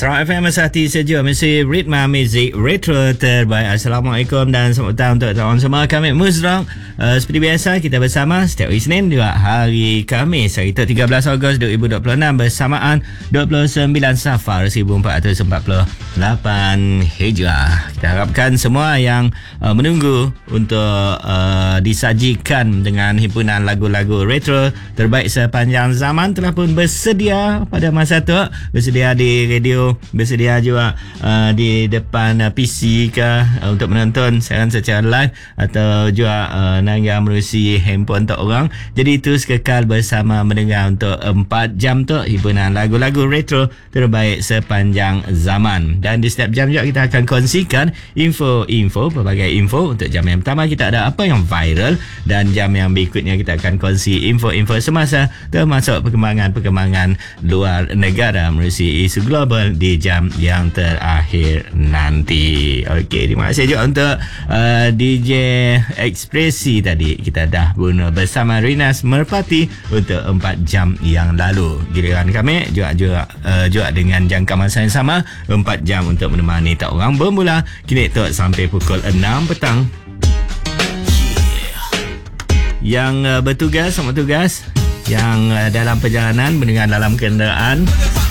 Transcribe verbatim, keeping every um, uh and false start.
Sarawak F M Hati Sejuk, mesti ritma muzik retro terbaik. Assalamualaikum dan selamat datang untuk kawan semua. Kami Muzraq. Uh, seperti biasa kita bersama setiap hari Senin juga hari Khamis, hari tiga belas Ogos dua ribu dua puluh enam bersamaan dua puluh sembilan Safar seribu empat ratus empat puluh lapan Hijrah. Kita harapkan semua yang uh, menunggu untuk uh, disajikan dengan himpunan lagu-lagu retro terbaik sepanjang zaman telah pun bersedia pada masa tu, bersedia di radio, bersedia juga uh, di depan uh, P C ke uh, untuk menonton siaran secara live atau juga uh, nangga menerusi handphone tak orang. Jadi terus kekal bersama mendengar untuk empat jam tu himpunan lagu-lagu retro terbaik sepanjang zaman. Dan di setiap jam juga kita akan kongsikan info-info, pelbagai info. Untuk jam yang pertama kita ada apa yang viral, dan jam yang berikutnya kita akan kongsi info-info semasa termasuk perkembangan-perkembangan luar negara menerusi isu global di jam yang terakhir nanti. Okey, terima kasih juga untuk uh, D J Ekspresi tadi. Kita dah guna bersama Rinas Merpati untuk empat jam yang lalu. Giliran kami juga juga, uh, juga dengan jangka masa yang sama empat jam untuk menemani tak orang bermula kini tu sampai pukul enam petang. Yang uh, bertugas, sama tugas yang uh, dalam perjalanan mendengar dalam kenderaan